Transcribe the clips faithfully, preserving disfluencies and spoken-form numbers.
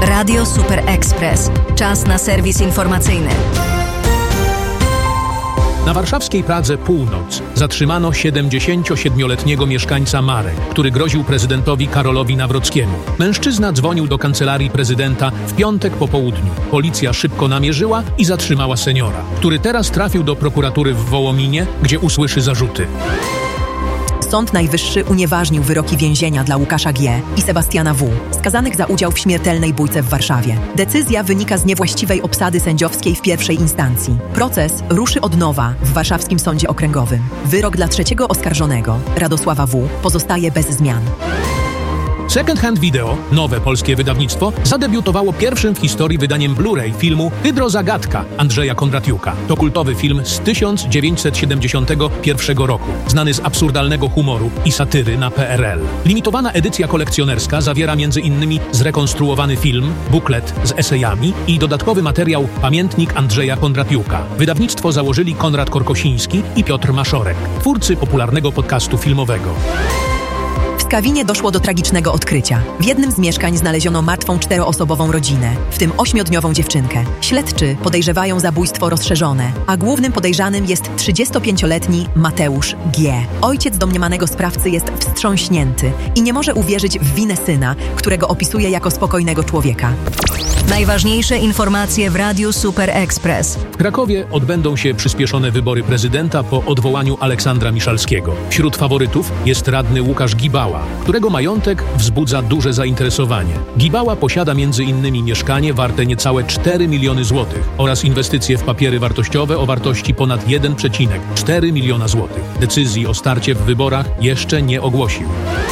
Radio Super Express. Czas na serwis informacyjny. Na warszawskiej Pradze Północ zatrzymano siedemdziesięciosiedmioletniego mieszkańca Marek, który groził prezydentowi Karolowi Nawrockiemu. Mężczyzna dzwonił do kancelarii prezydenta w piątek po południu. Policja szybko namierzyła i zatrzymała seniora, który teraz trafił do prokuratury w Wołominie, gdzie usłyszy zarzuty. Sąd Najwyższy unieważnił wyroki więzienia dla Łukasza G. i Sebastiana W., skazanych za udział w śmiertelnej bójce w Warszawie. Decyzja wynika z niewłaściwej obsady sędziowskiej w pierwszej instancji. Proces ruszy od nowa w warszawskim sądzie okręgowym. Wyrok dla trzeciego oskarżonego, Radosława W., pozostaje bez zmian. Second Hand Video, nowe polskie wydawnictwo, zadebiutowało pierwszym w historii wydaniem Blu-ray filmu Hydrozagadka Andrzeja Kondratiuka. To kultowy film z tysiąc dziewięćset siedemdziesiątego pierwszego roku, znany z absurdalnego humoru i satyry na P R L. Limitowana edycja kolekcjonerska zawiera między innymi zrekonstruowany film, buklet z esejami i dodatkowy materiał Pamiętnik Andrzeja Kondratiuka. Wydawnictwo założyli Konrad Korkosiński i Piotr Maszorek, twórcy popularnego podcastu filmowego. W Kawinie doszło do tragicznego odkrycia. W jednym z mieszkań znaleziono martwą czteroosobową rodzinę, w tym ośmiodniową dziewczynkę. Śledczy podejrzewają zabójstwo rozszerzone, a głównym podejrzanym jest trzydziestopięcioletni Mateusz G. Ojciec domniemanego sprawcy jest wstrząśnięty i nie może uwierzyć w winę syna, którego opisuje jako spokojnego człowieka. Najważniejsze informacje w Radiu Super Express. W Krakowie odbędą się przyspieszone wybory prezydenta po odwołaniu Aleksandra Miszalskiego. Wśród faworytów jest radny Łukasz Gibała, którego majątek wzbudza duże zainteresowanie. Gibała posiada między innymi mieszkanie warte niecałe cztery miliony złotych oraz inwestycje w papiery wartościowe o wartości ponad jeden przecinek cztery miliona złotych. Decyzji o starcie w wyborach jeszcze nie ogłosił.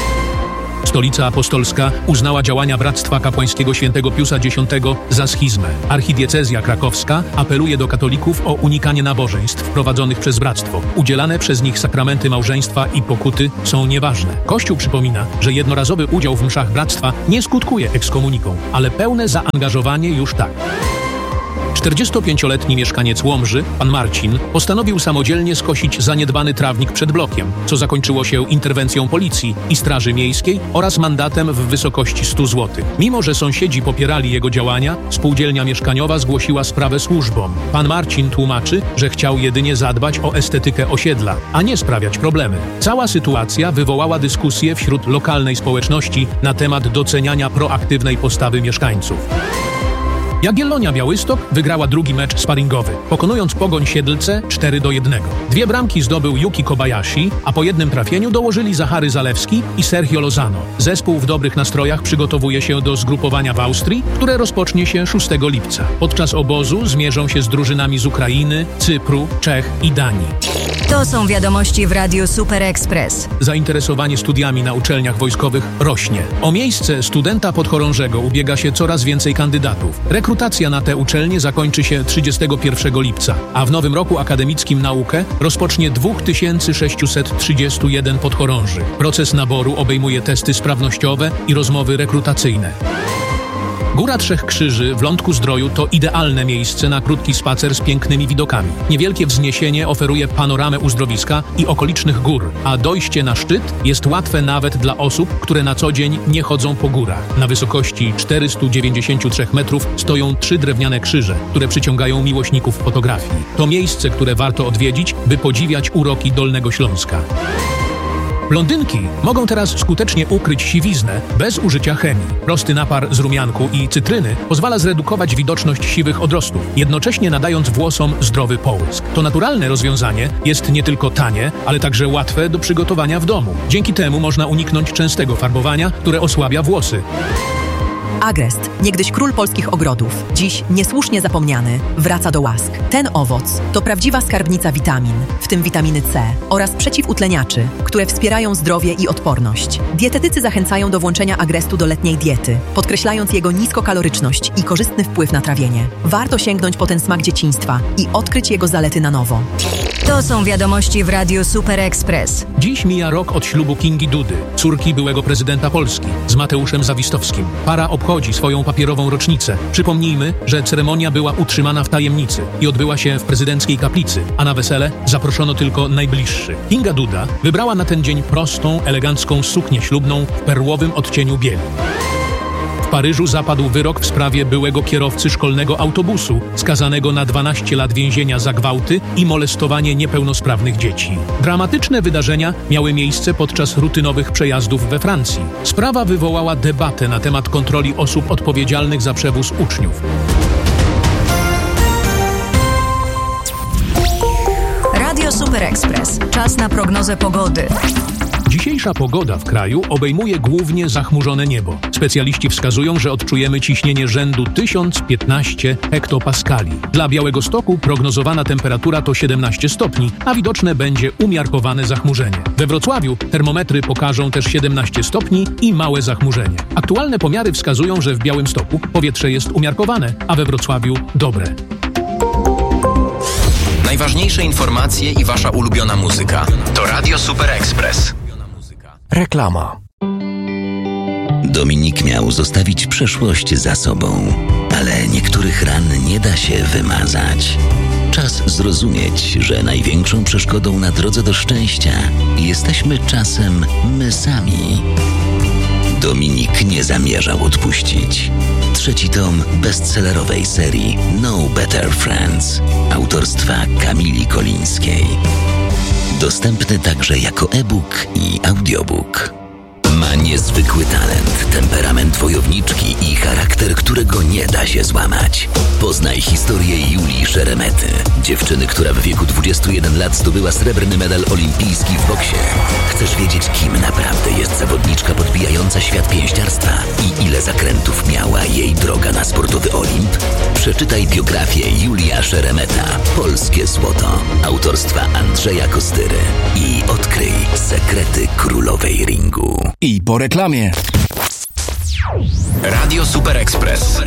Stolica Apostolska uznała działania Bractwa Kapłańskiego Świętego Piusa X za schizmę. Archidiecezja krakowska apeluje do katolików o unikanie nabożeństw prowadzonych przez bractwo. Udzielane przez nich sakramenty małżeństwa i pokuty są nieważne. Kościół przypomina, że jednorazowy udział w mszach bractwa nie skutkuje ekskomuniką, ale pełne zaangażowanie już tak. czterdziestopięcioletni mieszkaniec Łomży, pan Marcin, postanowił samodzielnie skosić zaniedbany trawnik przed blokiem, co zakończyło się interwencją policji i Straży Miejskiej oraz mandatem w wysokości stu złotych. Mimo że sąsiedzi popierali jego działania, spółdzielnia mieszkaniowa zgłosiła sprawę służbom. Pan Marcin tłumaczy, że chciał jedynie zadbać o estetykę osiedla, a nie sprawiać problemy. Cała sytuacja wywołała dyskusję wśród lokalnej społeczności na temat doceniania proaktywnej postawy mieszkańców. Jagiellonia Białystok wygrała drugi mecz sparingowy, pokonując Pogoń Siedlce cztery do jednego. Dwie bramki zdobył Yuki Kobayashi, a po jednym trafieniu dołożyli Zachary Zalewski i Sergio Lozano. Zespół w dobrych nastrojach przygotowuje się do zgrupowania w Austrii, które rozpocznie się szóstego lipca. Podczas obozu zmierzą się z drużynami z Ukrainy, Cypru, Czech i Danii. To są wiadomości w Radiu Super Express. Zainteresowanie studiami na uczelniach wojskowych rośnie. O miejsce studenta podchorążego ubiega się coraz więcej kandydatów. Rekrutacja na te uczelnie zakończy się trzydziestego pierwszego lipca, a w nowym roku akademickim naukę rozpocznie dwa tysiące sześćset trzydzieści jeden podchorążych. Proces naboru obejmuje testy sprawnościowe i rozmowy rekrutacyjne. Góra Trzech Krzyży w Lądku-Zdroju to idealne miejsce na krótki spacer z pięknymi widokami. Niewielkie wzniesienie oferuje panoramę uzdrowiska i okolicznych gór, a dojście na szczyt jest łatwe nawet dla osób, które na co dzień nie chodzą po górach. Na wysokości czterystu dziewięćdziesięciu trzech metrów stoją trzy drewniane krzyże, które przyciągają miłośników fotografii. To miejsce, które warto odwiedzić, by podziwiać uroki Dolnego Śląska. Blondynki mogą teraz skutecznie ukryć siwiznę bez użycia chemii. Prosty napar z rumianku i cytryny pozwala zredukować widoczność siwych odrostów, jednocześnie nadając włosom zdrowy połysk. To naturalne rozwiązanie jest nie tylko tanie, ale także łatwe do przygotowania w domu. Dzięki temu można uniknąć częstego farbowania, które osłabia włosy. Agrest, niegdyś król polskich ogrodów, dziś niesłusznie zapomniany, wraca do łask. Ten owoc to prawdziwa skarbnica witamin, w tym witaminy C oraz przeciwutleniaczy, które wspierają zdrowie i odporność. Dietetycy zachęcają do włączenia agrestu do letniej diety, podkreślając jego niskokaloryczność i korzystny wpływ na trawienie. Warto sięgnąć po ten smak dzieciństwa i odkryć jego zalety na nowo. To są wiadomości w Radiu Super Express. Dziś mija rok od ślubu Kingi Dudy, córki byłego prezydenta Polski, z Mateuszem Zawistowskim. Para obchodzi swoją papierową rocznicę. Przypomnijmy, że ceremonia była utrzymana w tajemnicy i odbyła się w prezydenckiej kaplicy, a na wesele zaproszono tylko najbliższych. Kinga Duda wybrała na ten dzień prostą, elegancką suknię ślubną w perłowym odcieniu bieli. W W Paryżu zapadł wyrok w sprawie byłego kierowcy szkolnego autobusu, skazanego na dwanaście lat więzienia za gwałty i molestowanie niepełnosprawnych dzieci. Dramatyczne wydarzenia miały miejsce podczas rutynowych przejazdów we Francji. Sprawa wywołała debatę na temat kontroli osób odpowiedzialnych za przewóz uczniów. Radio Super Express. Czas na prognozę pogody. Dzisiejsza pogoda w kraju obejmuje głównie zachmurzone niebo. Specjaliści wskazują, że odczujemy ciśnienie rzędu tysiąc piętnaście hektopaskali. Dla Białegostoku prognozowana temperatura to siedemnaście stopni, a widoczne będzie umiarkowane zachmurzenie. We Wrocławiu termometry pokażą też siedemnaście stopni i małe zachmurzenie. Aktualne pomiary wskazują, że w Białymstoku powietrze jest umiarkowane, a we Wrocławiu dobre. Najważniejsze informacje i wasza ulubiona muzyka to Radio Super Express. Reklama. Dominik miał zostawić przeszłość za sobą, ale niektórych ran nie da się wymazać. Czas zrozumieć, że największą przeszkodą na drodze do szczęścia jesteśmy czasem my sami. Dominik nie zamierzał odpuścić. Trzeci tom bestsellerowej serii No Better Friends autorstwa Kamili Kolińskiej. Dostępny także jako e-book i audiobook. Ma niezwykły talent, temperament wojowniczki i charakter, którego nie da się złamać. Poznaj historię Julii Szeremety, dziewczyny, która w wieku dwudziestu jeden lat zdobyła srebrny medal olimpijski w boksie. Chcesz wiedzieć, kim naprawdę jest zawodniczka podbijająca świat pięściarstwa i ile zakrętów miała jej droga na sportowy Olimp? Przeczytaj biografię Julia Szeremeta, Polskie Złoto, autorstwa Andrzeja Kostyry i odkryj sekrety królowej ringu. I po reklamie. Radio Super Express.